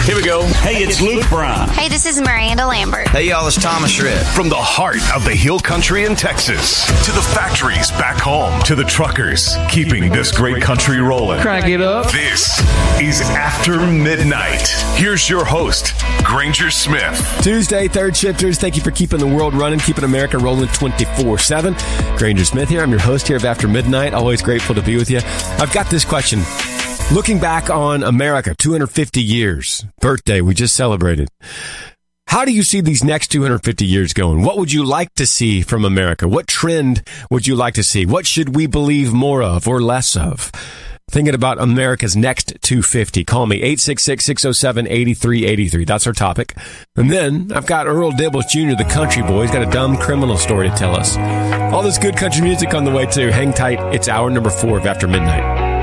Here we go. Hey, it's Luke Brown. Hey, this is Miranda Lambert. Hey, y'all, it's Thomas Rhett. From the heart of the Hill Country in Texas to the factories back home to the truckers keeping this great country rolling. Crank it up. This is After Midnight. Here's your host, Granger Smith. Tuesday, third shifters. Thank you for keeping the world running, keeping America rolling 24/7. Granger Smith here. I'm your host here of After Midnight. Always grateful to be with you. I've got this question. Looking back on America, 250 years, birthday we just celebrated. How do you see these next 250 years going? What would you like to see from America? What trend would you like to see? What should we believe more of or less of? Thinking about America's next 250. Call me, 866-607-8383. That's our topic. And then I've got Earl Dibbles Jr., the country boy. He's got a dumb criminal story to tell us. All this good country music on the way, too. Hang tight. It's hour number 4 of After Midnight.